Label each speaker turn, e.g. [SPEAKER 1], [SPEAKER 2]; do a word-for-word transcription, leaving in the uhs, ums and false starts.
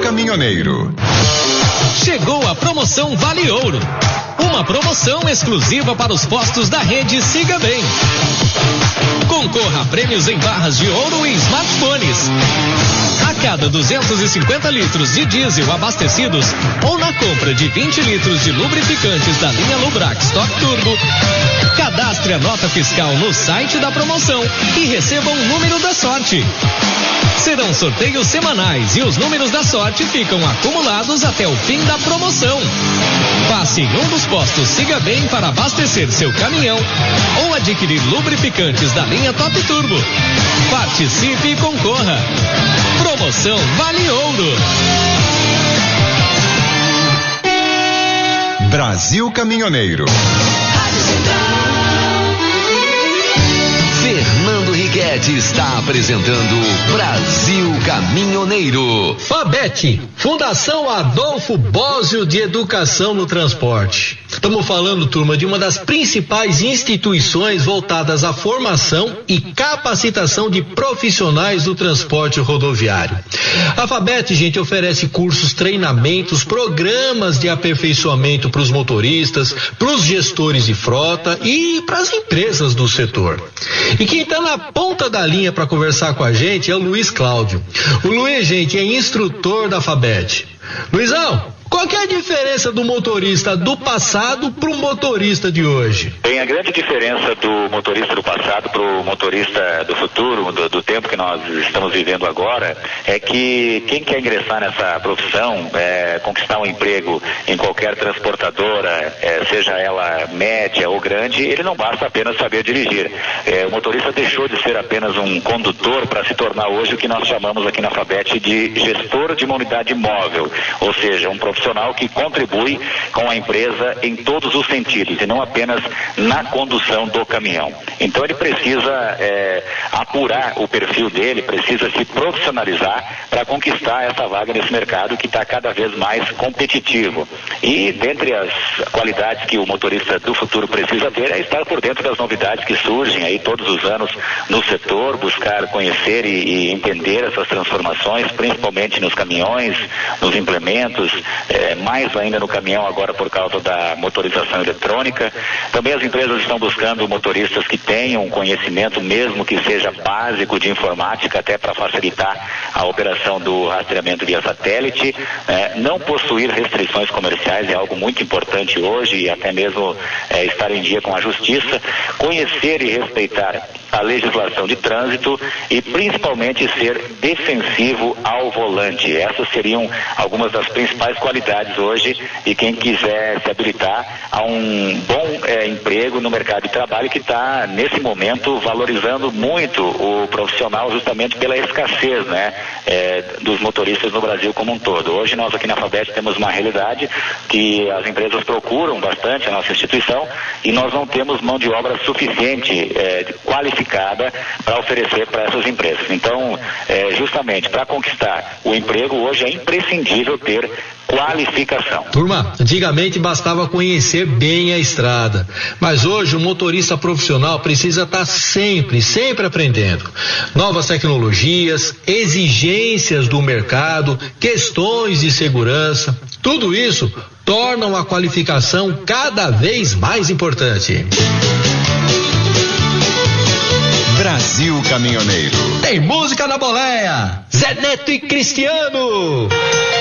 [SPEAKER 1] Caminhoneiro.
[SPEAKER 2] Chegou a promoção Vale Ouro. Uma promoção exclusiva para os postos da rede Siga Bem. Concorra a prêmios em barras de ouro e smartphones. A cada duzentos e cinquenta litros de diesel abastecidos ou na compra de vinte litros de lubrificantes da linha Lubrax Top Turbo, cadastre a nota fiscal no site da promoção e receba um número da sorte. Serão sorteios semanais e os números da sorte ficam acumulados até o fim da promoção. Passe em um dos postos Siga Bem para abastecer seu caminhão ou adquirir lubrificantes da linha Top Turbo. Participe e concorra. Promoção Vale Ouro.
[SPEAKER 1] Brasil Caminhoneiro.
[SPEAKER 3] Fernando Righetti está apresentando Brasil Caminhoneiro.
[SPEAKER 4] Fabete, Fundação Adolfo Bósio de Educação no Transporte. Estamos falando, turma, de uma das principais instituições voltadas à formação e capacitação de profissionais do transporte rodoviário. A Fabete, gente, oferece cursos, treinamentos, programas de aperfeiçoamento para os motoristas, para os gestores de frota e para as empresas do setor. E quem está na ponta da linha para conversar com a gente é o Luiz Cláudio. O Luiz, gente, é instrutor da Fabete. Luizão, qual que é a diferença do motorista do passado para o motorista de hoje?
[SPEAKER 5] Bem, a grande diferença do motorista do passado para o motorista do futuro, do, do tempo que nós estamos vivendo agora, é que quem quer ingressar nessa profissão, é, conquistar um emprego em qualquer transportadora, é, seja ela média ou grande, ele não basta apenas saber dirigir. É, o motorista deixou de ser apenas um condutor para se tornar hoje o que nós chamamos aqui na Fabete de gestor de uma unidade móvel, ou seja, um profissional que contribui com a empresa em todos os sentidos e não apenas na condução do caminhão. Então ele precisa é, apurar o perfil dele, precisa se profissionalizar para conquistar essa vaga nesse mercado que está cada vez mais competitivo. E dentre as qualidades que o motorista do futuro precisa ter é estar por dentro das novidades que surgem aí todos os anos no setor, buscar conhecer e, e entender essas transformações, principalmente nos caminhões, nos implementos, É, mais ainda no caminhão agora por causa da motorização eletrônica. Também as empresas estão buscando motoristas que tenham conhecimento, mesmo que seja básico, de informática, até para facilitar a operação do rastreamento via satélite. É, não possuir restrições comerciais é algo muito importante hoje e até mesmo é, estar em dia com a justiça. Conhecer e respeitar a legislação de trânsito e principalmente ser defensivo ao volante. Essas seriam algumas das principais qualidades hoje e quem quiser se habilitar a um bom é, emprego no mercado de trabalho que está nesse momento valorizando muito o profissional justamente pela escassez, né, é, dos motoristas no Brasil como um todo. Hoje nós aqui na Fabete temos uma realidade que as empresas procuram bastante a nossa instituição e nós não temos mão de obra suficiente é, qualificada para oferecer para essas empresas. Então, é, justamente para conquistar o emprego hoje é imprescindível ter qualificação.
[SPEAKER 4] Turma, antigamente bastava conhecer bem a estrada, mas hoje o motorista profissional precisa estar sempre, sempre aprendendo. Novas tecnologias, exigências do mercado, questões de segurança, tudo isso tornam a qualificação cada vez mais importante.
[SPEAKER 1] Brasil Caminhoneiro.
[SPEAKER 4] Tem música na boleia, Zé Neto e Cristiano.